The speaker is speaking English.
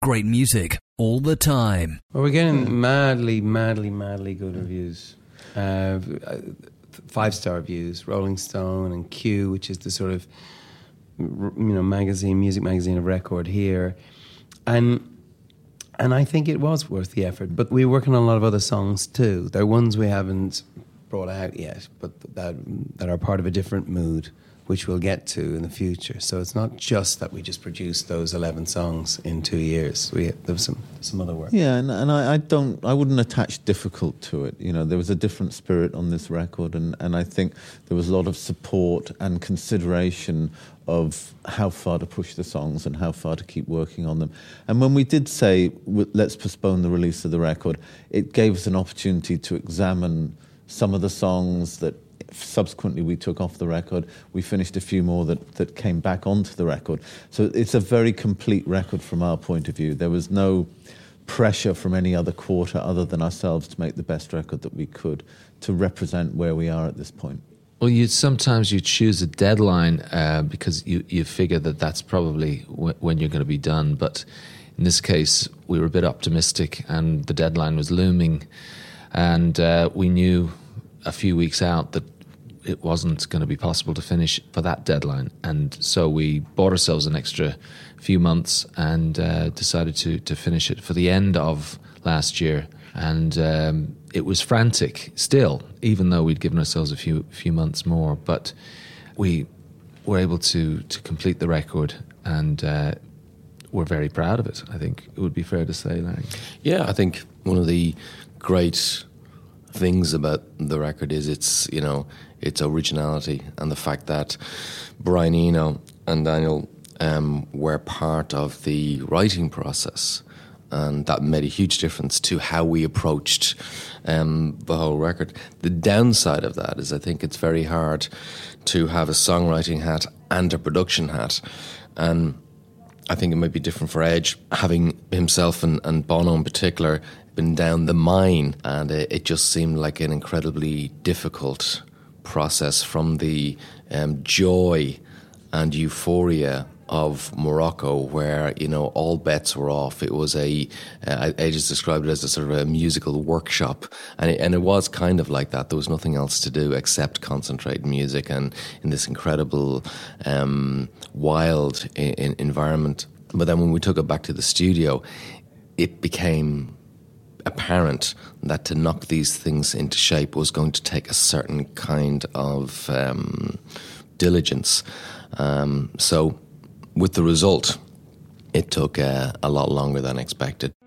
Great music all the time. Well, we're getting madly good reviews. 5-star reviews. Rolling Stone and Q, which is the sort of music magazine of record here, and I think it was worth the effort. But we're working on a lot of other songs too. They're ones we haven't brought out yet, but that are part of a different mood, which we'll get to in the future. So it's not just that we just produced those 11 songs in 2 years. There was some other work. Yeah, and I wouldn't attach difficult to it. You know, there was a different spirit on this record, and I think there was a lot of support and consideration of how far to push the songs and how far to keep working on them. And when we did say, let's postpone the release of the record, it gave us an opportunity to examine some of the songs that subsequently we took off the record. We finished a few more that came back onto the record. So it's a very complete record from our point of view. There was no pressure from any other quarter other than ourselves to make the best record that we could to represent where we are at this point. Well, sometimes you choose a deadline because you figure that that's probably when you're going to be done. But in this case, we were a bit optimistic and the deadline was looming. And we knew a few weeks out that it wasn't going to be possible to finish for that deadline. And so we bought ourselves an extra few months and decided to finish it for the end of last year. And it was frantic still, even though we'd given ourselves a few months more. But we were able to complete the record, and we're very proud of it, I think it would be fair to say, Larry. Yeah, I think one of the great things about the record is its originality, and the fact that Brian Eno and Daniel were part of the writing process, and that made a huge difference to how we approached the whole record. The downside of that is I think it's very hard to have a songwriting hat and a production hat, and I think it might be different for Edge, having himself and Bono in particular been down the mine, and it just seemed like an incredibly difficult process from the joy and euphoria of Morocco, where all bets were off. It was I just described it as a sort of a musical workshop, and it was kind of like that. There was nothing else to do except concentrate music, and in this incredible wild environment. But then when we took it back to the studio, it became apparent that to knock these things into shape was going to take a certain kind of diligence. So with the result, it took a lot longer than expected.